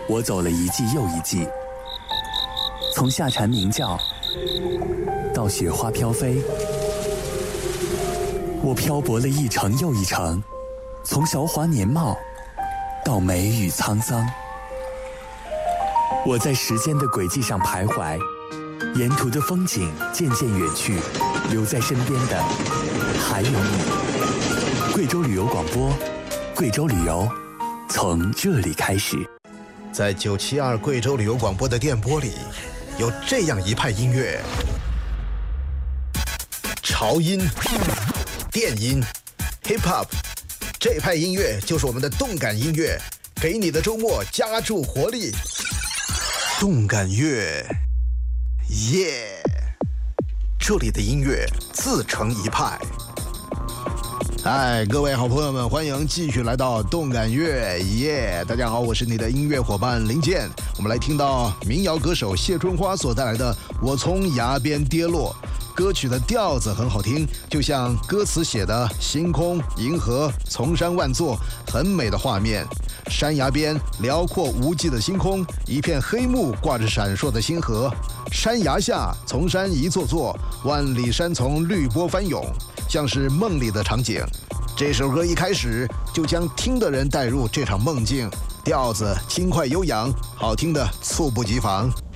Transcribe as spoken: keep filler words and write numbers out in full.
我走了一季又一季，从夏蝉鸣叫到雪花飘飞，我漂泊了一程又一程，从韶华年貌到梅雨沧桑。我在时间的轨迹上徘徊，沿途的风景渐渐远去，留在身边的还有你。贵州旅游广播，贵州旅游从这里开始。 在九七二贵州旅游广播的电波里，有这样一派音乐：潮音、电音、hip hop， 这派音乐就是我们的动感音乐，给你的周末加注活力。动感乐，耶！这里的音乐自成一派。嗨，各位好朋友们，欢迎继续来到动感乐，耶！大家好，我是你的音乐伙伴林健。我们来听到民谣歌手谢春花所带来的《我从崖边跌落》。歌曲的调子很好听，就像歌词写的星空、银河、崇山万座，很美的画面。山崖边辽阔无际的星空，一片黑幕挂着闪烁的星河。山崖下，崇山一座座，万里山丛绿波翻涌，像是梦里的场景。这首歌一开始就将听的人带入这场梦境，调子轻快悠扬，好听的猝不及防。